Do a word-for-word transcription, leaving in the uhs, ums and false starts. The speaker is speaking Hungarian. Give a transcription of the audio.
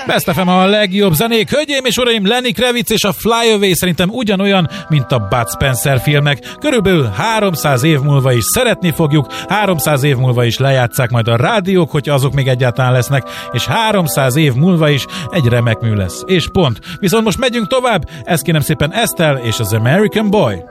Best ef em a legjobb zenék. Hölgyeim és uraim, Lenny Kravitz és a Fly Away szerintem ugyanolyan, mint a Bud Spencer filmek. Körülbelül háromszáz év múlva is szeretni fogjuk, háromszáz év múlva is lejátsszák majd a rádiók, hogyha azok még egyáltalán lesznek, és háromszáz év múlva is egy remek mű lesz. És pont. Viszont most megyünk tovább, ezt kérem szépen Estelle és az American Boy.